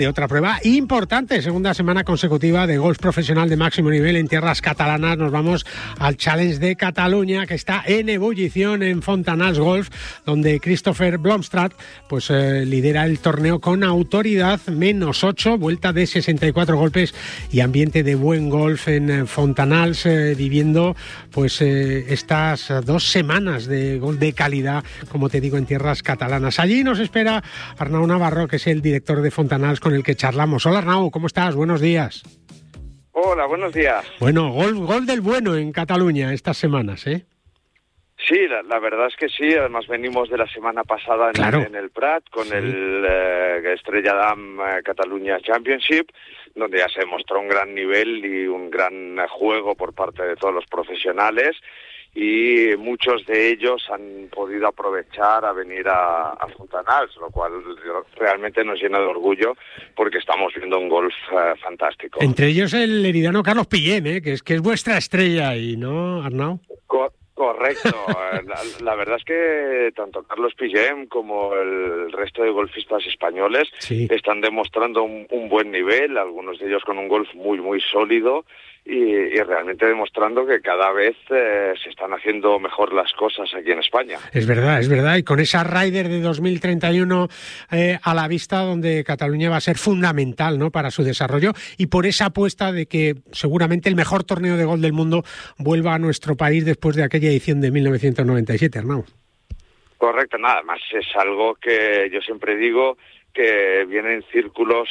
De otra prueba importante, segunda semana consecutiva de golf profesional de máximo nivel en tierras catalanas. Nos vamos al Challenge de Cataluña, que está en ebullición en Fontanals Golf, donde Christopher Blomstad pues lidera el torneo con autoridad, -8, vuelta de 64 golpes y ambiente de buen golf en Fontanals, viviendo pues estas 2 semanas de golf de calidad, como te digo, en tierras catalanas. Allí nos espera Arnau Navarro, que es el director de Fontanals, con el que charlamos. Hola Arnau, ¿cómo estás? Buenos días. Hola, buenos días. Bueno, gol del bueno en Cataluña estas semanas, ¿eh? Sí, la verdad es que sí. Además venimos de la semana pasada en el Prat con el Estrella Damm Catalunya Championship, donde ya se demostró un gran nivel y un gran juego por parte de todos los profesionales, y muchos de ellos han podido aprovechar a venir a Fontanals, lo cual realmente nos llena de orgullo porque estamos viendo un golf fantástico. Entre ellos el heredano Carlos Pillem, que es vuestra estrella ahí, ¿no, Arnau? Correcto. La verdad es que tanto Carlos Pillem como el resto de golfistas españoles están demostrando un buen nivel, algunos de ellos con un golf muy, muy sólido, y realmente demostrando que cada vez se están haciendo mejor las cosas aquí en España. Es verdad, y con esa Ryder de 2031 a la vista, donde Cataluña va a ser fundamental, ¿no?, para su desarrollo, y por esa apuesta de que seguramente el mejor torneo de golf del mundo vuelva a nuestro país después de aquella edición de 1997, Arnau. Correcto, nada más es algo que yo siempre digo, que viene en círculos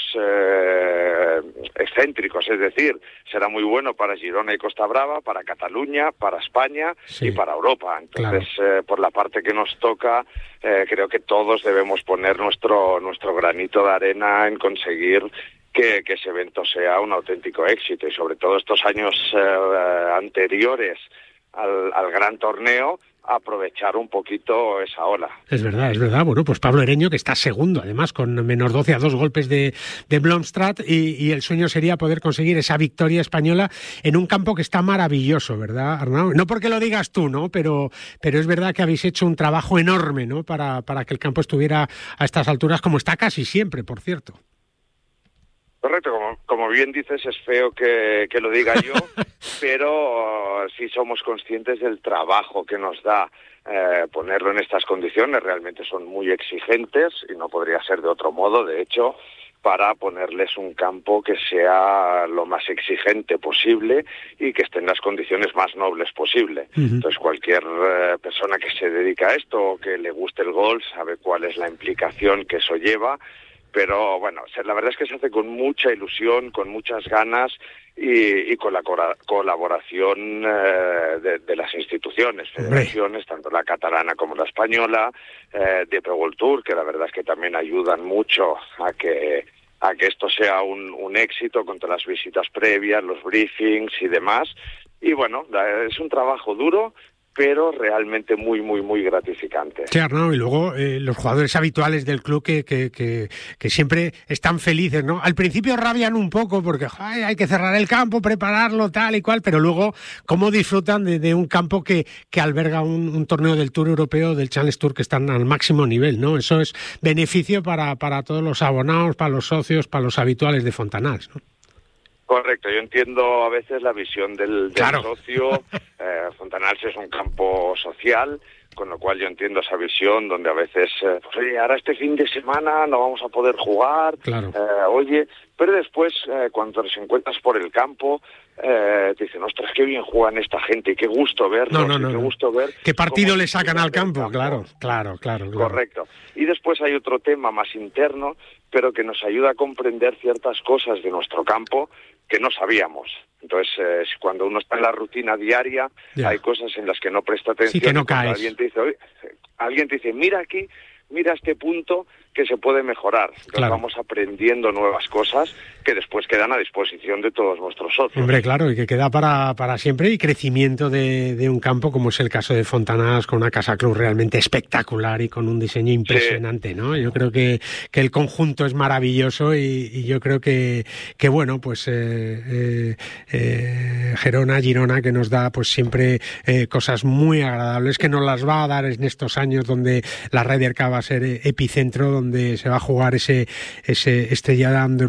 excéntricos, es decir, será muy bueno para Girona y Costa Brava, para Cataluña, para España y para Europa. Entonces, por la parte que nos toca, creo que todos debemos poner nuestro granito de arena en conseguir que ese evento sea un auténtico éxito, y sobre todo estos años anteriores al gran torneo, aprovechar un poquito esa ola. Es verdad. Bueno, pues Pablo Ereño, que está segundo, además, con -12 a 2 golpes de Blomstad, y el sueño sería poder conseguir esa victoria española en un campo que está maravilloso, ¿verdad, Arnau? No porque lo digas tú, ¿no? Pero es verdad que habéis hecho un trabajo enorme, ¿no?, para que el campo estuviera a estas alturas, como está casi siempre, por cierto. Correcto, como bien dices, es feo que lo diga yo, pero sí somos conscientes del trabajo que nos da ponerlo en estas condiciones. Realmente son muy exigentes y no podría ser de otro modo, de hecho, para ponerles un campo que sea lo más exigente posible y que esté en las condiciones más nobles posible. Entonces, cualquier persona que se dedica a esto o que le guste el golf sabe cuál es la implicación que eso lleva. Pero bueno, la verdad es que se hace con mucha ilusión, con muchas ganas y con la colaboración de las instituciones, federaciones, tanto la catalana como la española, de Pro World Tour, que la verdad es que también ayudan mucho a que esto sea un éxito, con todas las visitas previas, los briefings y demás. Y bueno, es un trabajo duro, pero realmente muy, muy, muy gratificante. Sí, Arnau, y luego los jugadores habituales del club que siempre están felices, ¿no? Al principio rabian un poco porque hay que cerrar el campo, prepararlo, tal y cual, pero luego cómo disfrutan de un campo que alberga un torneo del Tour Europeo, del Challenge Tour, que están al máximo nivel, ¿no? Eso es beneficio para todos los abonados, para los socios, para los habituales de Fontanals, ¿no? Correcto, yo entiendo a veces la visión del socio. Fontanals es un campo social, con lo cual yo entiendo esa visión donde a veces, ahora este fin de semana no vamos a poder jugar, pero después cuando te encuentras por el campo, te dicen, ostras, qué bien juegan esta gente, y qué gusto verlos, qué gusto ver qué partido le sacan al campo. Claro. Correcto. Y después hay otro tema más interno, pero que nos ayuda a comprender ciertas cosas de nuestro campo que no sabíamos. Entonces, cuando uno está en la rutina diaria, hay cosas en las que no presta atención. Sí, que no caes. Alguien te dice, mira aquí, mira este punto que se puede mejorar. Entonces vamos aprendiendo nuevas cosas que después quedan a disposición de todos nuestros socios. Hombre, claro, y que queda para siempre, y crecimiento de un campo, como es el caso de Fontanals, con una casa club realmente espectacular y con un diseño impresionante, ¿no? Yo creo que el conjunto es maravilloso, y yo creo que bueno, pues Girona, que nos da pues siempre cosas muy agradables, que nos las va a dar en estos años donde la Ryder Cup va a ser epicentro, donde se va a jugar ese Estrella Damm